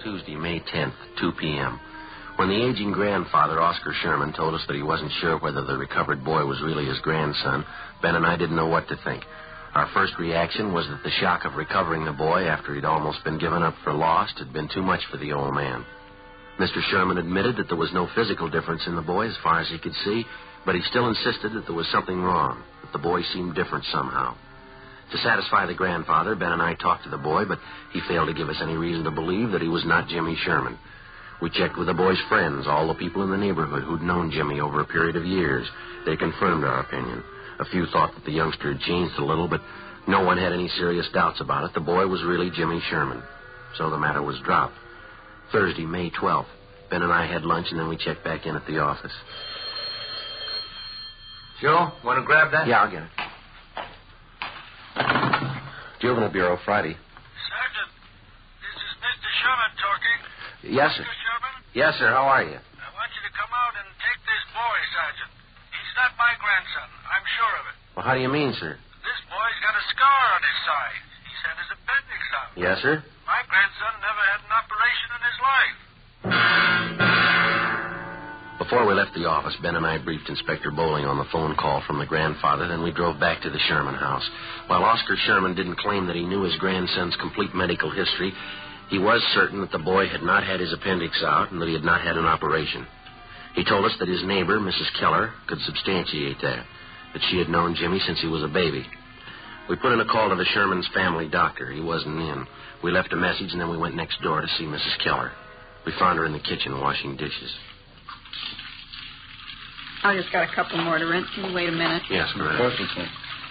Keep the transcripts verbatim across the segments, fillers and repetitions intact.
Tuesday, May tenth, two p.m. When the aging grandfather, Oscar Sherman, told us that he wasn't sure whether the recovered boy was really his grandson, Ben and I didn't know what to think. Our first reaction was that the shock of recovering the boy after he'd almost been given up for lost had been too much for the old man. Mister Sherman admitted that there was no physical difference in the boy as far as he could see, but he still insisted that there was something wrong, that the boy seemed different somehow. To satisfy the grandfather, Ben and I talked to the boy, but he failed to give us any reason to believe that he was not Jimmy Sherman. We checked with the boy's friends, all the people in the neighborhood who'd known Jimmy over a period of years. They confirmed our opinion. A few thought that the youngster had changed a little, but no one had any serious doubts about it. The boy was really Jimmy Sherman. So the matter was dropped. Thursday, May twelfth. Ben and I had lunch, and then we checked back in at the office. Joe, want to grab that? Yeah, I'll get it. Juvenile Bureau, Friday. Sergeant, this is Mister Sherman talking. Yes, sir. Mister Sherman? Yes, sir. How are you? I want you to come out and take this boy, Sergeant. He's not my grandson. I'm sure of it. Well, how do you mean, sir? This boy's got a scar on his side. He's had his appendix out. Yes, sir. My grandson never had an operation in his life. Before we left the office, Ben and I briefed Inspector Bowling on the phone call from the grandfather, then we drove back to the Sherman house. While Oscar Sherman didn't claim that he knew his grandson's complete medical history, he was certain that the boy had not had his appendix out and that he had not had an operation. He told us that his neighbor, Missus Keller, could substantiate that, that she had known Jimmy since he was a baby. We put in a call to the Sherman's family doctor. He wasn't in. We left a message, and then we went next door to see Missus Keller. We found her in the kitchen washing dishes. I just got a couple more to rinse. Can you wait a minute? Yes, go ahead. Of course you can.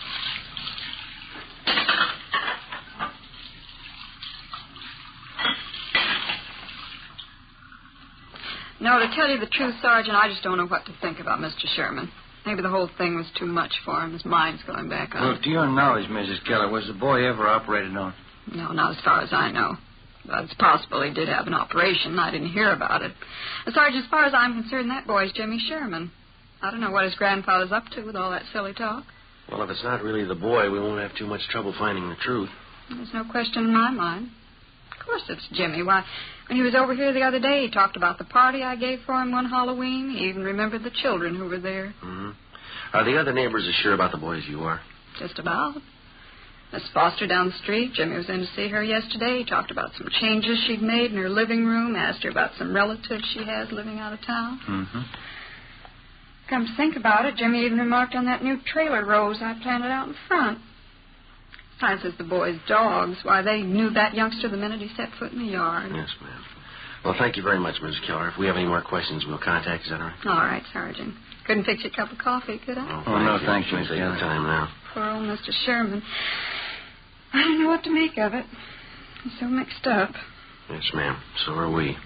No, to tell you the truth, Sergeant, I just don't know what to think about Mister Sherman. Maybe the whole thing was too much for him. His mind's going back on. Well, to your knowledge, Missus Keller, was the boy ever operated on? No, not as far as I know. But it's possible he did have an operation. I didn't hear about it. Uh, Sergeant, as far as I'm concerned, that boy's Jimmy Sherman. I don't know what his grandfather's up to with all that silly talk. Well, if it's not really the boy, we won't have too much trouble finding the truth. There's no question in my mind. Of course it's Jimmy. Why, when he was over here the other day, he talked about the party I gave for him one Halloween. He even remembered the children who were there. Mm-hmm. Are the other neighbors as sure about the boy as you are? Just about. Miss Foster down the street, Jimmy was in to see her yesterday. He talked about some changes she'd made in her living room, asked her about some relatives she has living out of town. Mm-hmm. Come to think about it, Jimmy even remarked on that new trailer rose I planted out in front. Besides, says the boy's dogs. Why, they knew that youngster the minute he set foot in the yard. Yes, ma'am. Well, thank you very much, Missus Keller. If we have any more questions, we'll contact you. Is that all right? All right, Sergeant. Couldn't fix you a cup of coffee, could I? Oh, Oh, no, you. thank you, Shouldn't Miss take the Keller. time now. Poor old Mister Sherman. I don't know what to make of it. He's so mixed up. Yes, ma'am. So are we.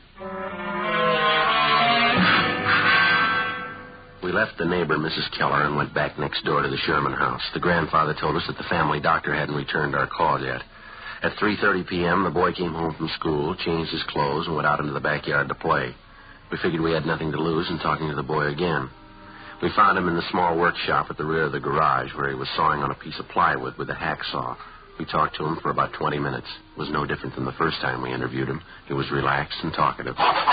We left the neighbor, Missus Keller, and went back next door to the Sherman house. The grandfather told us that the family doctor hadn't returned our call yet. At three thirty p.m., the boy came home from school, changed his clothes, and went out into the backyard to play. We figured we had nothing to lose in talking to the boy again. We found him in the small workshop at the rear of the garage where he was sawing on a piece of plywood with a hacksaw. We talked to him for about twenty minutes. It was no different than the first time we interviewed him. He was relaxed and talkative.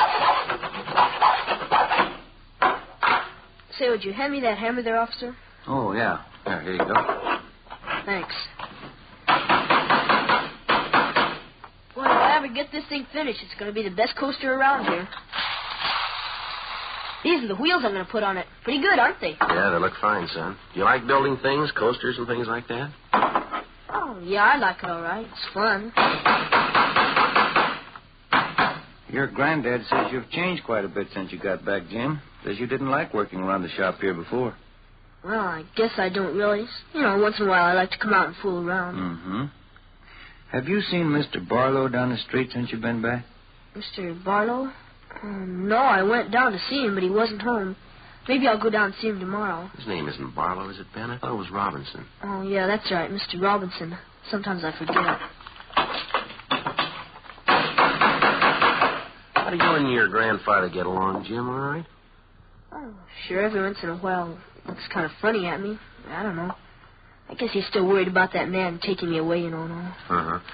Say, would you hand me that hammer there, officer? Oh, yeah. There, here you go. Thanks. Well, if I ever get this thing finished, it's going to be the best coaster around here. These are the wheels I'm going to put on it. Pretty good, aren't they? Yeah, they look fine, son. Do you like building things, coasters and things like that? Oh, yeah, I like it all right. It's fun. Your granddad says you've changed quite a bit since you got back, Jim. Says you didn't like working around the shop here before. Well, I guess I don't really. You know, once in a while I like to come out and fool around. Mm-hmm. Have you seen Mister Barlow down the street since you've been back? Mister Barlow? Uh, no, I went down to see him, but he wasn't home. Maybe I'll go down and see him tomorrow. His name isn't Barlow, is it, Ben? I thought it was Robinson. Oh, yeah, that's right, Mister Robinson. Sometimes I forget. How do you and your grandfather get along, Jim, all right? Oh, sure, every once in a while he looks kind of funny at me. I don't know. I guess he's still worried about that man taking me away, you know. And all. Uh-huh.